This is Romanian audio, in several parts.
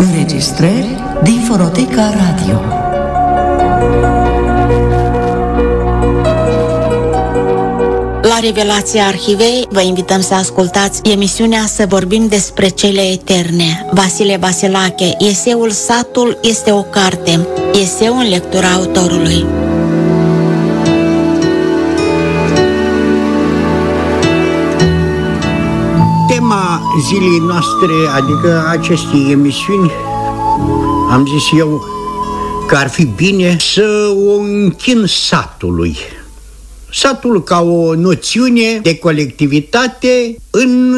Înregistrări din Fonoteca Radio. La Revelația Arhivei vă invităm să ascultați emisiunea Să vorbim despre cele eterne. Vasile Vasilache, eseul Satul este o carte. Eseu în lectura autorului. Tema zilei noastre, adică acestei emisiuni, am zis eu că ar fi bine să o închin satului. Satul ca o noțiune de colectivitate în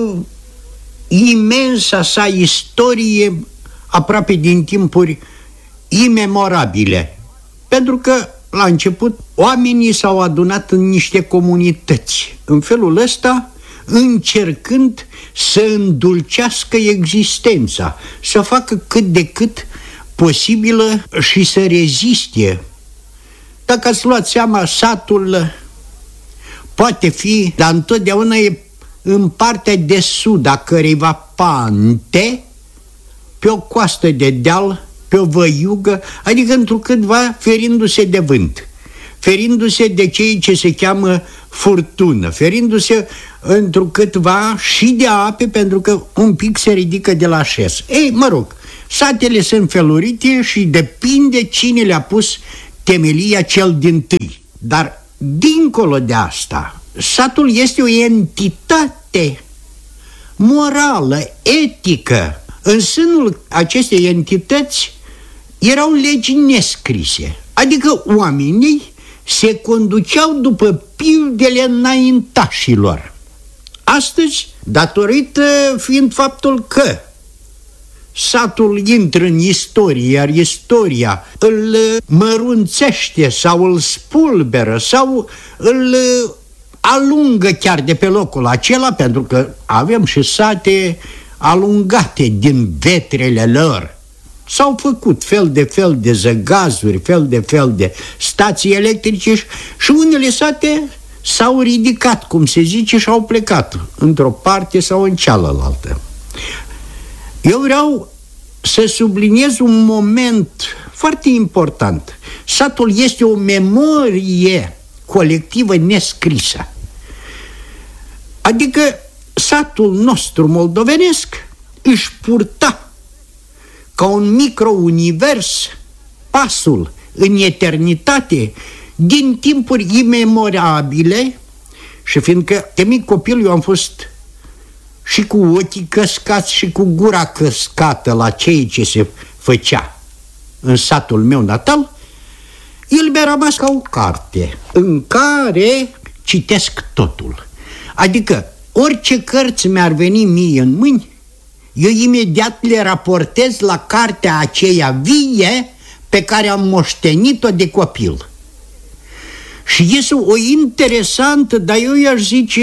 imensa sa istorie, aproape din timpuri imemorabile. Pentru că la început oamenii s-au adunat în niște comunități, în felul ăsta încercând să îndulcească existența, să facă cât de cât posibilă și să reziste. Dacă ați luat seama, satul poate fi, dar întotdeauna e în partea de sud a căreiva pante, pe o coastă de deal, pe o văiugă, adică întrucâtva ferindu-se de vânt, ferindu-se de cei ce se cheamă furtună, ferindu-se întrucâtva și de ape, pentru că un pic se ridică de la șes. Ei, mă rog, satele sunt felurite și depinde cine le-a pus temelia cel dintâi. Dar dincolo de asta, satul este o entitate morală, etică. În sânul acestei entități erau legi nescrise, adică oamenii se conduceau după pildele înaintașilor. Astăzi, datorită fiind faptul că satul intră în istorie, iar istoria îl mărunțește sau îl spulberă sau îl alungă chiar de pe locul acela, pentru că avem și sate alungate din vetrele lor. S-au făcut fel de zăgazuri, fel de stații electrice și unele sate s-au ridicat, cum se zice, și au plecat într-o parte sau în cealaltă. Eu vreau să subliniez un moment foarte important. Satul este o memorie colectivă nescrisă. Adică satul nostru moldovenesc își purta ca un micro-univers pasul în eternitate din timpuri imemorabile. Și fiindcă de mic copil eu am fost și cu ochii căscați și cu gura căscată la ceea ce se făcea în satul meu natal, el mi-a rămas ca o carte în care citesc totul. Adică orice cărți mi-ar veni mie în mâini, eu imediat le raportez la cartea aceea vie pe care am moștenit-o de copil. Și este o interesantă, dar eu i-aș zice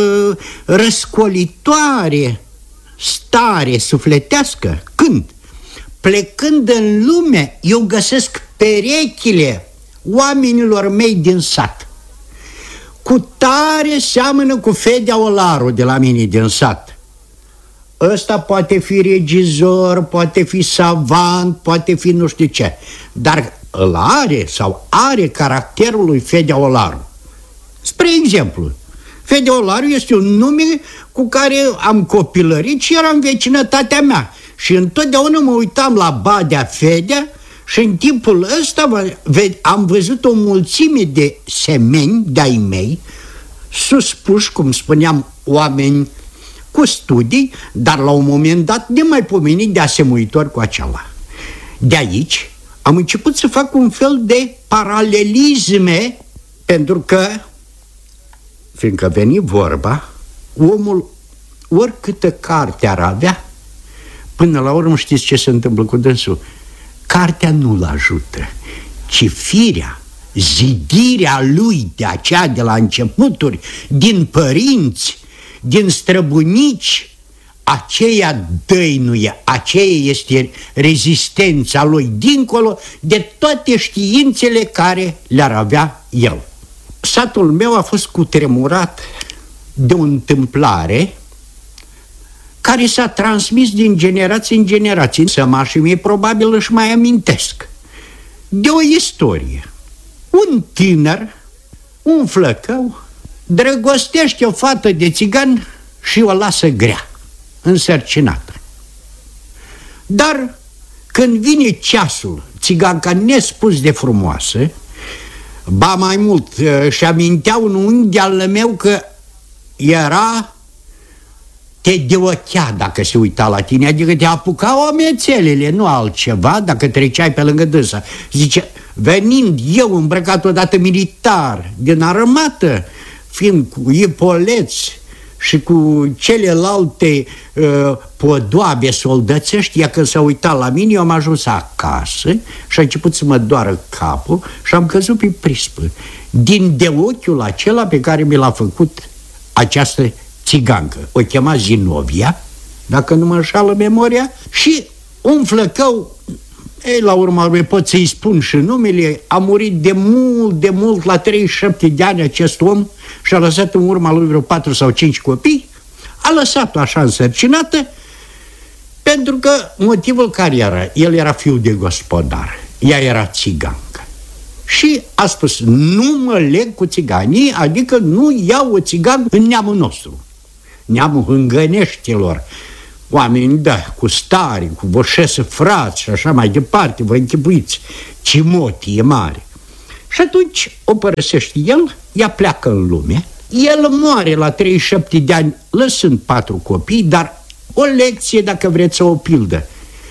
răscolitoare stare sufletească, când, plecând în lume, eu găsesc perechile oamenilor mei din sat. Cu tare seamănă cu Fedea Olaru de la mine din sat. Ăsta poate fi regizor, poate fi savant, poate fi nu știu ce, dar îl are caracterul lui Fedea Olaru. Spre exemplu, Fedea Olaru este un nume cu care am copilărit și era în vecinătatea mea. Și întotdeauna mă uitam la Badea Fedea și în timpul ăsta am văzut o mulțime de semeni de-ai mei, suspuși, cum spuneam, oameni cu studii, dar la un moment dat nemaipomenit de asemuitor cu acela. De aici am început să fac un fel de paralelisme, pentru că, fiindcă veni vorba, omul, oricâtă carte ar avea, până la urmă știți ce se întâmplă cu dânsul? Cartea nu-l ajută, ci firea, zidirea lui de aceea de la începuturi, din părinți, din străbunici, aceea dăinuie, aceea este rezistența lui, dincolo de toate științele care le-ar avea el. Satul meu a fost cutremurat de o întâmplare care s-a transmis din generație în generație. Sămașii mei probabil își mai amintesc de o istorie. Un tânăr, un flăcău, drăgostește o fată de țigan și o lasă grea, însărcinată. Dar când vine ceasul, țiganca nespus de frumoasă, ba mai mult, și amintea un unghi al meu că era, te deochea dacă se uita la tine, adică te apucau amețelele, nu altceva, dacă treceai pe lângă dânsa. Zice, venind eu îmbrăcat odată militar din armată, fiind cu ipoleți și cu celelalte podoabe soldățești, ea când s-a uitat la mine, eu am ajuns acasă și a început să mă doară capul și am căzut pe prispă din deochiul acela pe care mi l-a făcut această țigancă. O chema Zinovia, dacă nu mă înșală memoria, și un flăcău, ei, la urmă pot să-i spun și numele, a murit de mult, la 37 de ani acest om, și a lăsat în urma lui vreo 4 sau 5 copii. A lăsat-o așa însărcinată, pentru că motivul care era? El era fiu de gospodar, ea era țigancă. Și a spus, nu mă leg cu țiganii, adică nu iau o țigan în neamul nostru, neamul hângăneștilor, oameni, da, cu stari, cu boșesă frați și așa mai departe, vă închipuiți, cimotie mare. Și atunci o părăsește el, ea pleacă în lume, el moare la 37 de ani, lăsând 4 copii, dar o lecție, dacă vreți, o pildă.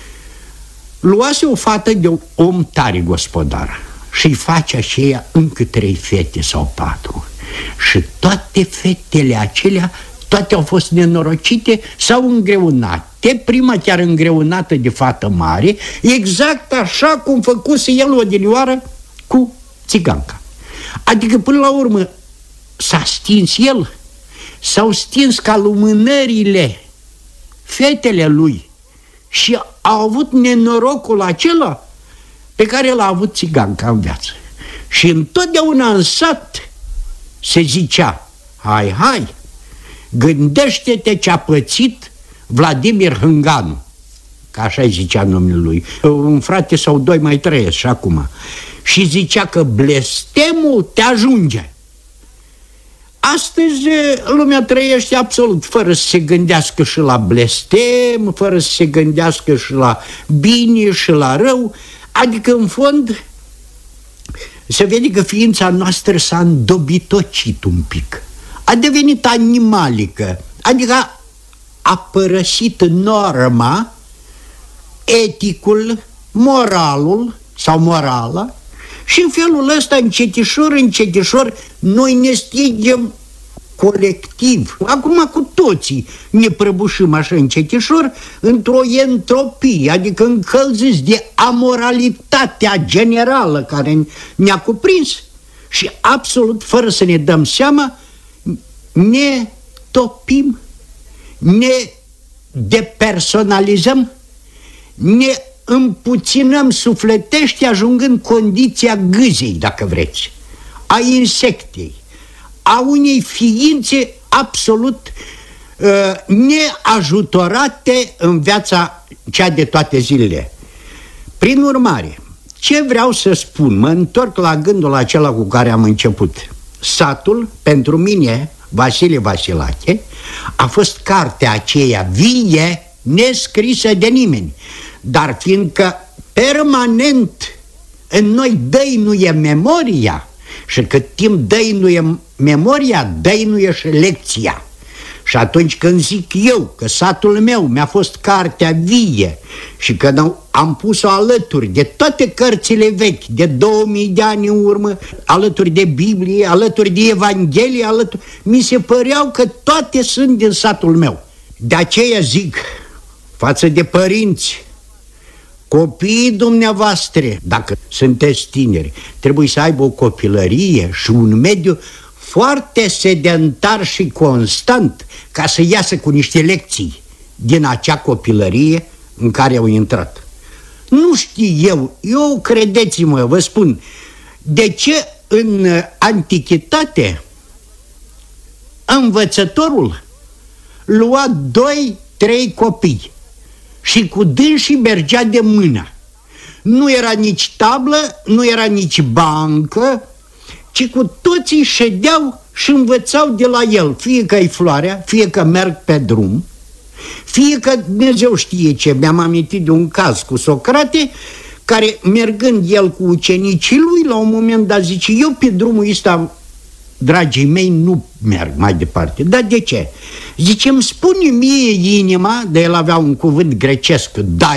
Luase o fată de om tare gospodar și-i face aceea încă 3 fete sau 4. Și toate fetele acelea, toate au fost nenorocite sau îngreunate, prima chiar îngreunată de fată mare, exact așa cum făcuse el odinioară cu țiganca. Adică până la urmă s-a stins el, s-au stins ca lumânările fetele lui și au avut nenorocul acela pe care l-a avut țiganca în viață. Și întotdeauna în sat se zicea, hai, gândește-te ce-a pățit Vladimir Hânganu, că așa-i zicea numele lui. Un frate sau 2 mai trăiesc și acum. Și zicea că blestemul te ajunge. Astăzi lumea trăiește absolut fără să se gândească și la blestem, fără să se gândească și la bine și la rău. Adică, în fond, se vede că ființa noastră s-a îndobitocit un pic. A devenit animalică, adică a părăsit norma, eticul, moralul sau morala, și în felul ăsta, încetișor, noi ne stingem colectiv. Acum cu toții ne prăbușim așa încetișor într-o entropie, adică încălziți de amoralitatea generală care ne-a cuprins și absolut fără să ne dăm seama ne topim, ne depersonalizăm, ne împuținăm sufletește, ajungând condiția gâzei, dacă vreți, a insectei, a unei ființe absolut neajutorate în viața cea de toate zilele. Prin urmare, ce vreau să spun, mă întorc la gândul acela cu care am început. Satul, pentru mine, Vasile Vasilache, a fost cartea aceea vie, nescrisă de nimeni, dar fiindcă permanent în noi dăinuie memoria, și cât timp dăinuie memoria, dăinuie și lecția. Și atunci când zic eu că satul meu mi-a fost cartea vie și că am pus-o alături de toate cărțile vechi, de 2000 de ani în urmă, alături de Biblie, alături de Evanghelie, mi se păreau că toate sunt din satul meu. De aceea zic, față de părinți, copiii dumneavoastră, dacă sunteți tineri, trebuie să aibă o copilărie și un mediu foarte sedentar și constant ca să iasă cu niște lecții din acea copilărie în care au intrat. Nu știu eu credeți-mă, vă spun, de ce în antichitate învățătorul lua 2 3 copii și cu dânsii mergea de mână. Nu era nici tablă, nu era nici bancă, ci cu toții ședeau și învățau de la el, fie că-i floarea, fie că merg pe drum, fie că Dumnezeu știe ce. Mi-am amintit de un caz cu Socrate, care, mergând el cu ucenicii lui, la un moment dat zice: eu pe drumul ăsta, dragii mei, nu merg mai departe. Dar de ce? Zice: îmi spune mie inima, de el avea un cuvânt grecesc,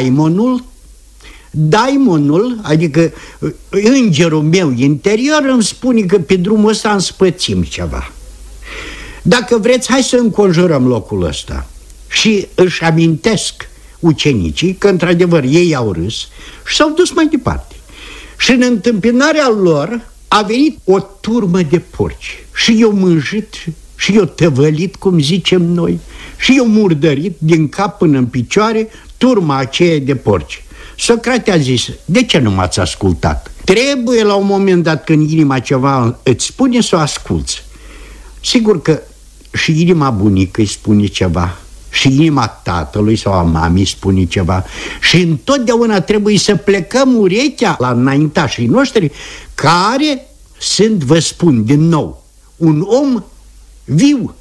daimonul, adică îngerul meu interior, îmi spune că pe drumul ăsta împățim ceva. Dacă vreți, hai să înconjurăm locul ăsta. Și își amintesc ucenicii că într-adevăr ei au râs și s-au dus mai departe. Și în întâmpinarea lor a venit o turmă de porci. Și eu mânjit, și eu tăvălit, cum zicem noi, și eu murdărit din cap până în picioare turma aceea de porci. Socrate a zis: de ce nu m-ați ascultat? Trebuie la un moment dat, când inima ceva îți spune, să o asculți. Sigur că și inima bunicăi spune ceva, și inima tatălui sau a mamei spune ceva, și întotdeauna trebuie să plecăm urechea la înaintașii noștri, care sunt, vă spun din nou, un om viu.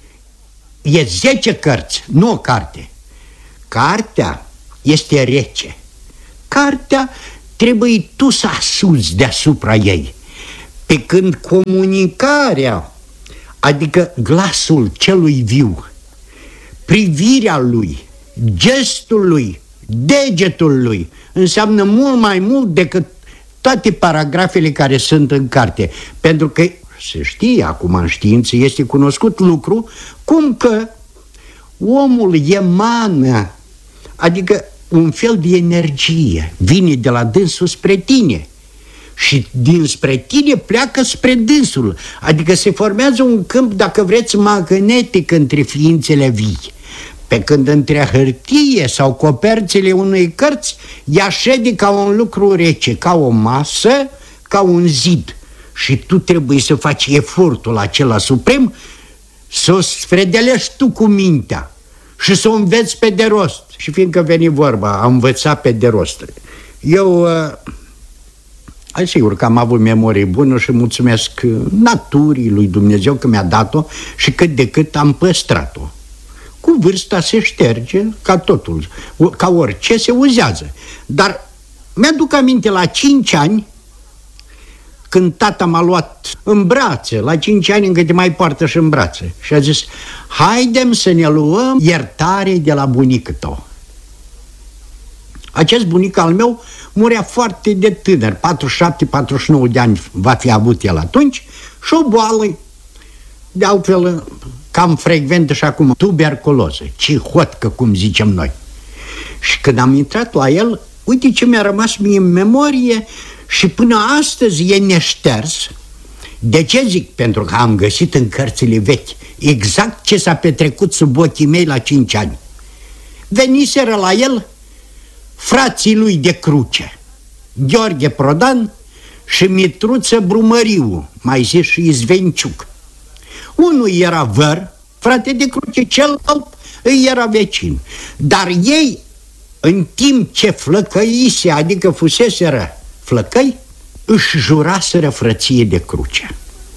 E 10 cărți, nu o carte. Cartea este rece. Cartea trebuie tu să asuzi deasupra ei. Pe când comunicarea, adică glasul celui viu, privirea lui, gestul lui, degetul lui, înseamnă mult mai mult decât toate paragrafele care sunt în carte. Pentru că se știe acum în știință, este cunoscut lucru, cum că omul emană, adică un fel de energie, vine de la dânsul spre tine și dinspre tine pleacă spre dânsul. Adică se formează un câmp, dacă vreți, magnetic între ființele vii. Pe când între hârtie sau coperțile unei cărți, ea șede ca un lucru rece, ca o masă, ca un zid. Și tu trebuie să faci efortul acela suprem să o sfredelești tu cu mintea și să o înveți pe de rost. Și fiindcă veni vorba, am învățat pe de rost. Eu, sigur că am avut memorie bună și mulțumesc naturii lui Dumnezeu că mi-a dat-o și cât de cât am păstrat-o. Cu vârsta se șterge, ca totul, ca orice, se uzează. Dar mi-aduc aminte la 5 ani, când tata m-a luat în brațe, la 5 ani încă te mai poartă și în brațe, și a zis: haidem să ne luăm iertare de la bunicul tău. Acest bunic al meu murea foarte de tânăr, 47-49 de ani va fi avut el atunci, și o boală, de altfel cam frecventă și acum, tuberculoză, cihotcă, cum zicem noi. Și când am intrat la el, uite ce mi-a rămas mie în memorie și până astăzi e neșters. De ce zic? Pentru că am găsit în cărțile vechi exact ce s-a petrecut sub ochii mei la 5 ani. Veniseră la el frații lui de cruce, Gheorghe Prodan și Mitruță Brumăriu, mai zis și Izvenciuc. Unul era văr, frate de cruce, celălalt îi era vecin. Dar ei, în timp ce flăcăise, adică fuseseră flăcăi, își juraseră frăție de cruce.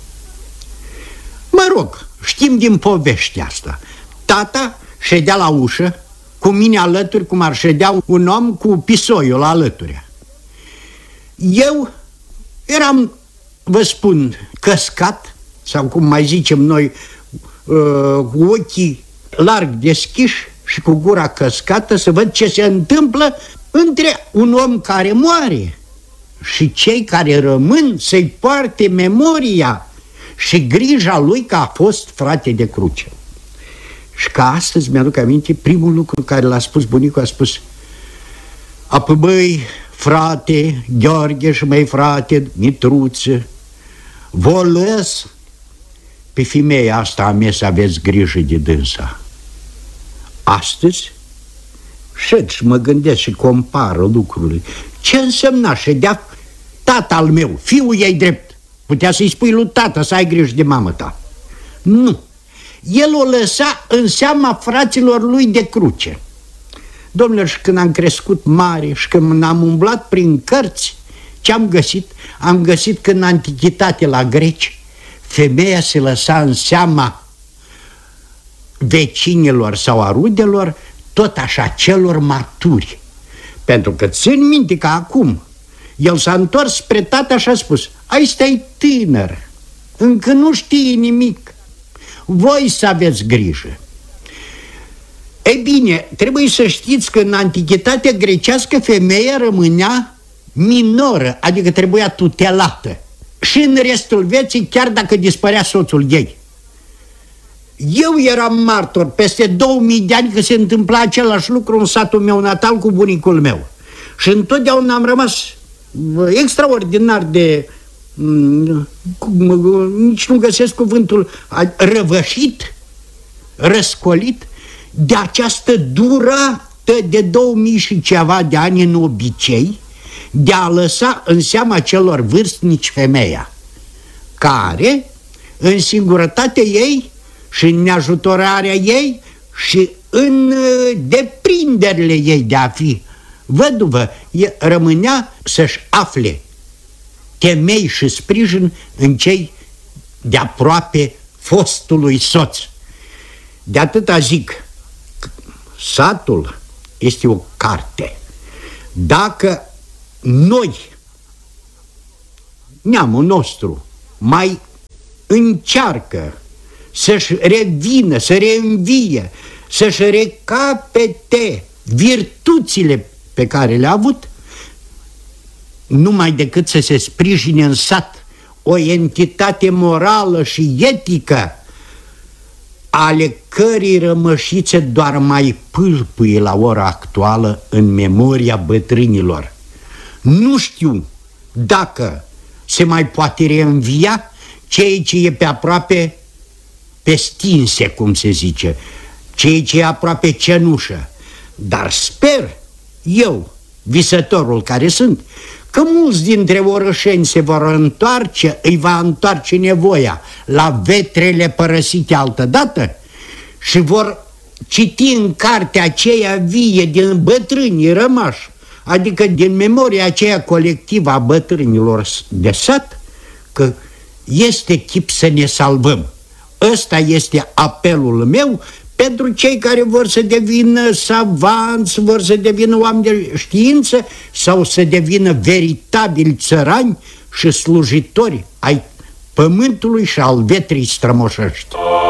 Mă rog, știm din povestea asta. Tata ședea la ușă, cu mine alături, cum ar ședea un om cu pisoiul alături. Eu eram, vă spun, căscat, sau cum mai zicem noi, cu ochii larg deschiși și cu gura căscată, să văd ce se întâmplă între un om care moare și cei care rămân să-i poarte memoria și grija lui că a fost frate de cruce. Și ca astăzi mi-aduc aminte, primul lucru care l-a spus bunicul, a spus: apoi, băi, frate Gheorghe și măi frate Mitruță, vă lăs pe femeia asta a mea să aveți grijă de dânsa. Astăzi șed și mă gândesc și compară lucrurile. Ce însemna? Ședea tata al meu, fiul ei drept. Putea să-i spui lui tata să ai grijă de mamă ta. Nu. el o lăsa în seama fraților lui de cruce. Domnilor, și când am crescut mare și când am umblat prin cărți, ce am găsit? Am găsit că în antichitate la greci femeia se lăsa în seama vecinilor sau a rudelor, tot așa celor maturi. Pentru că țin minte că acum el s-a întors spre tata și a spus: ai, stai tânăr, încă nu știi nimic, voi să aveți grijă. Ei bine, trebuie să știți că în antichitatea grecească femeia rămânea minoră, adică trebuia tutelată și în restul vieții, chiar dacă dispărea soțul ei. Eu eram martor peste 2000 de ani că se întâmpla același lucru în satul meu natal cu bunicul meu. Și întotdeauna am rămas extraordinar de... nici nu găsesc cuvântul, răvășit, răscolit de această durată de 2000 și ceva de ani în obicei de a lăsa în seama celor vârstnici femeia, care, în singurătatea ei și în neajutorarea ei și în deprinderile ei de a fi văduvă, rămânea să-și afle temei și sprijin în cei de aproape fostului soț. De atâta zic, satul este o carte. Dacă noi, neamul nostru, mai încearcă să-și revină, să reînvie, să-și recapete virtuțile pe care le-a avut, numai decât să se sprijine în sat o entitate morală și etică, ale cărei rămășițe doar mai pâlpâie la ora actuală în memoria bătrânilor. Nu știu dacă se mai poate reînvia ceea ce e pe aproape pe stinse, cum se zice, ceea ce e aproape cenușă, dar sper eu, visătorul care sunt, că mulți dintre orășeni se vor întoarce, îi va întoarce nevoia la vetrele părăsite altădată și vor citi în cartea aceea vie din bătrânii rămași, adică din memoria aceea colectivă a bătrânilor de sat, că este chip să ne salvăm. Ăsta este apelul meu pentru cei care vor să devină savanți, vor să devină oameni de știință sau să devină veritabili țărani și slujitori ai pământului și al vetrii strămoșești.